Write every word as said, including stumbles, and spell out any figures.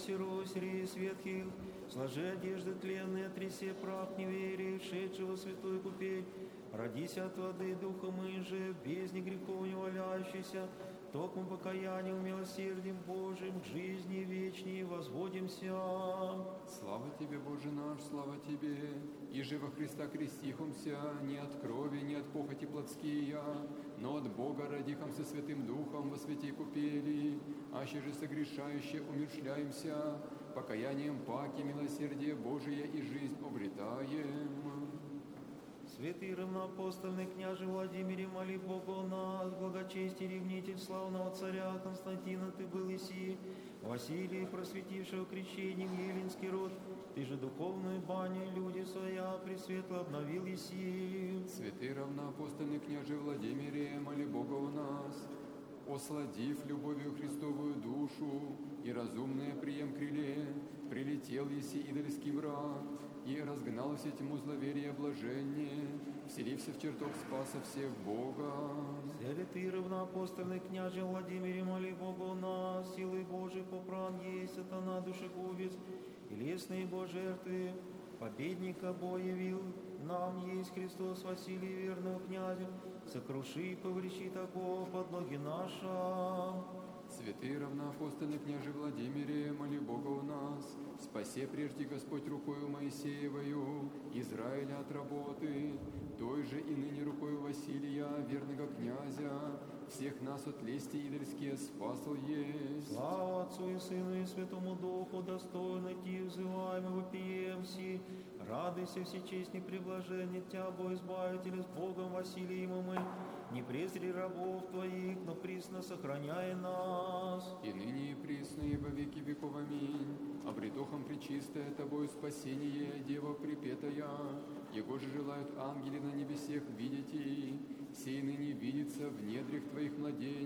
Вознесся росери светхих, сложи одежды тленные, трясе прах неверия, шедшего в святой купель. Родись от воды духом и же, в бездне грехов не валяющийся, током покаянием, милосердием Божиим, к жизни вечней возводимся. Слава Тебе, Боже наш, слава Тебе, иже во Христа крестихомся, не от крови, не от похоти плотския, но от Бога родихомся Святым Духом во святей купели, аще же согрешающе умершляемся, покаянием паки милосердие Божие и жизнь обретаем. Святый равноапостольный княже Владимире, моли Бога у нас, благочестие ревнитель славного царя Константина, ты был иси, Василий, просветившего крещением еленский род, ты же духовную баню люди своя пресветло обновил иси. Святый равноапостольный княже Владимире, моли Бога у нас, осладив любовью Христовую душу и разумное прием криле, прилетел еси идольский враг, и разгнал все тьму зловерия блажение, вселився в чертог спаса всех Бога. Святый равноапостольный княже Владимире, моли Бога у нас, силой Божией попран есть сатана душегубец, и лесные его жертвы, победника Бога явил, нам есть Христос Василий верного князя, сокруши и повречи такого под ноги наша. Святый равноапостольный княже Владимире, моли Бога у нас, спасе прежде Господь рукою Моисеевою Израиля от работы, той же и ныне рукою Василия, верного князя, всех нас от лести идольские спасал есть. Слава Отцу и Сыну и Святому Духу, достойно Ти взываем и вопием си, радуйся всечестный приблаженный Тя, Бо Избавителя, с Богом Василием и мы, не презри рабов Твоих, но присно сохраняй нас. И ныне и присно, и во веки веков. Аминь. Обретохом пречистое Тобою спасение, Дева припетая, Его же желают ангели на небесех видеть и сей ныне видится в недрах Твоих младений.